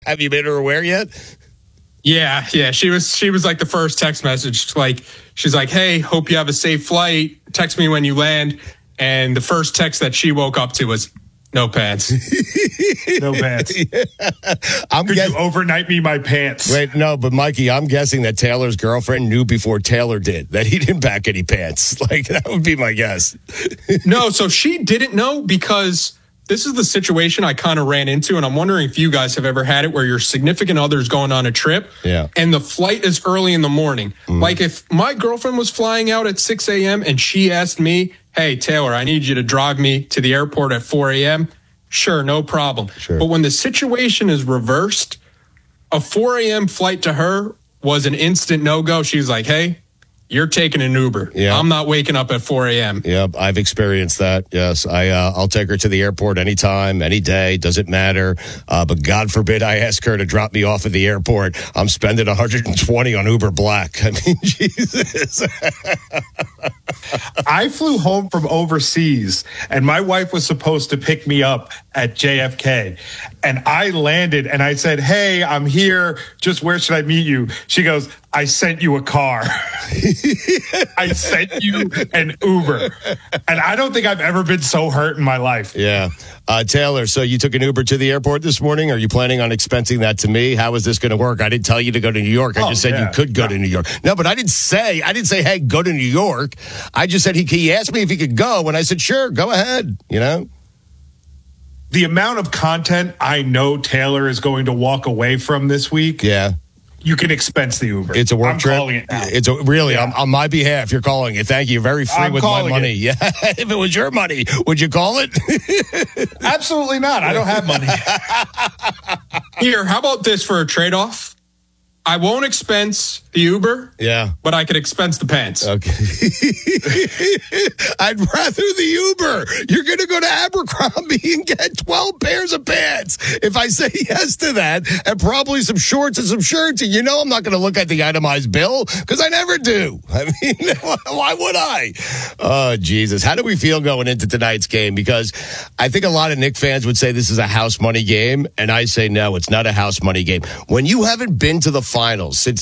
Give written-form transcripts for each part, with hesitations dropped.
Have you made her aware yet? Yeah. She was like the first text message. Like, she's like, "Hey, hope you have a safe flight. Text me when you land." And the first text that she woke up to was, "No pants." No pants. Yeah. Could you overnight me my pants? Wait, no, but Mikey, I'm guessing that Taylor's girlfriend knew before Taylor did that he didn't pack any pants. Like, that would be my guess. No, so she didn't know, because this is the situation I kind of ran into, and I'm wondering if you guys have ever had it where your significant other's going on a trip, and the flight is early in the morning. Like, if my girlfriend was flying out at 6 a.m. and she asked me, "Hey, Taylor, I need you to drive me to the airport at 4 a.m., sure, no problem. Sure. But when the situation is reversed, a 4 a.m. flight to her was an instant no-go. She was like, "Hey, you're taking an Uber. Yeah. I'm not waking up at 4 a.m. Yep, I've experienced that. Yes, I'll take her to the airport anytime, any day. Doesn't matter. But God forbid I ask her to drop me off at the airport. I'm spending $120 on Uber Black. I mean, Jesus. I flew home from overseas, and my wife was supposed to pick me up at JFK. And I landed, and I said, "Hey, I'm here. Just where should I meet you?" She goes, "I sent you a car." I sent you an Uber. And I don't think I've ever been so hurt in my life. Yeah. Taylor, so you took an Uber to the airport this morning? Are you planning on expensing that to me? How is this going to work? I didn't tell you to go to New York. I just said you could go to New York. No, but I didn't say, "Hey, go to New York." I just said he asked me if he could go, and I said, "Sure, go ahead," you know? The amount of content I know Taylor is going to walk away from this week. Yeah. You can expense the Uber. It's a work trip. Calling it now. It's on my behalf. You're calling it. Thank you. Very free with my money. Yeah. If it was your money, would you call it? Absolutely not. I don't have money. Here, how about this for a trade-off? I won't expense the Uber. Yeah. But I could expense the pants. Okay. I'd rather the Uber. You're going to go to Abercrombie and get 12 pairs of pants. If I say yes to that, and probably some shorts and some shirts, and I'm not going to look at the itemized bill, because I never do. I mean, why would I? Oh, Jesus. How do we feel going into tonight's game? Because I think a lot of Knicks fans would say this is a house money game, and I say no, it's not a house money game. When you haven't been to the finals since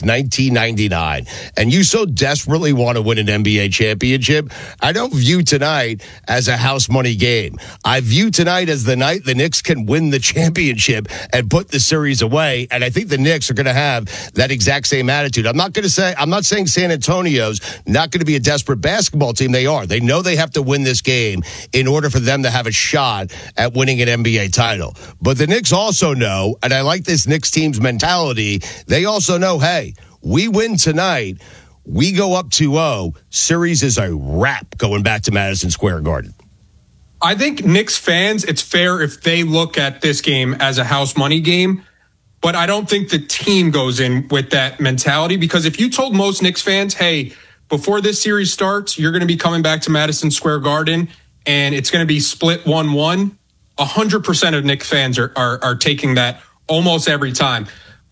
1999, and you so desperately want to win an NBA championship, I don't view tonight as a house money game. I view tonight as the night the Knicks can win the championship and put the series away, and I think the Knicks are going to have that exact same attitude. I'm not saying San Antonio's not going to be a desperate basketball team. They are. They know they have to win this game in order for them to have a shot at winning an NBA title. But the Knicks also know, and I like this Knicks team's mentality, they also know, hey, we win tonight, we go up 2-0, series is a wrap going back to Madison Square Garden. I think Knicks fans, it's fair if they look at this game as a house money game, but I don't think the team goes in with that mentality, because if you told most Knicks fans, hey, before this series starts, you're going to be coming back to Madison Square Garden and it's going to be split 1-1, 100% of Knicks fans are taking that almost every time.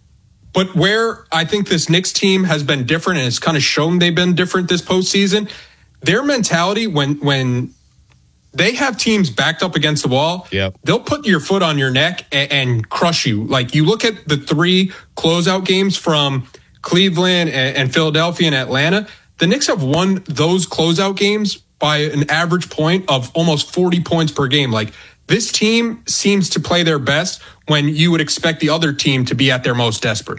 But where I think this Knicks team has been different, and it's kind of shown they've been different this postseason, their mentality when they have teams backed up against the wall, they'll put your foot on your neck and crush you. Like, you look at the 3 closeout games from Cleveland and Philadelphia and Atlanta, the Knicks have won those closeout games by an average point of almost 40 points per game. Like, this team seems to play their best when you would expect the other team to be at their most desperate.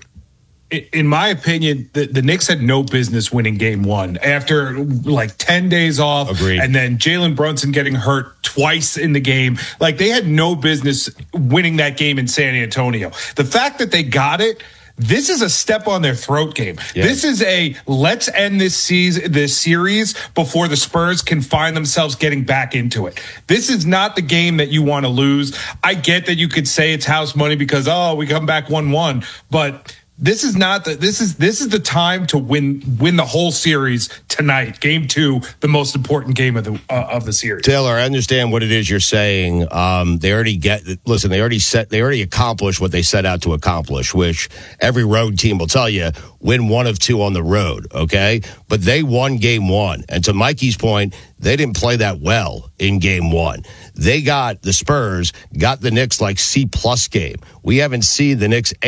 In my opinion, the Knicks had no business winning game 1 after like 10 days off. Agreed. And then Jalen Brunson getting hurt twice in the game. Like, they had no business winning that game in San Antonio. The fact that they got it, this is a step on their throat game. Yeah. This is a let's end this series before the Spurs can find themselves getting back into it. This is not the game that you want to lose. I get that you could say it's house money because, we come back 1-1, but this is not this is the time to win the whole series tonight. Game 2, the most important game of the series. Taylor, I understand what it is you're saying. They already accomplished what they set out to accomplish, which every road team will tell you, win 1 of 2 on the road, okay? But they won game 1. And to Mikey's point, they didn't play that well in game 1. The Spurs got the Knicks like C+ game. We haven't seen the Knicks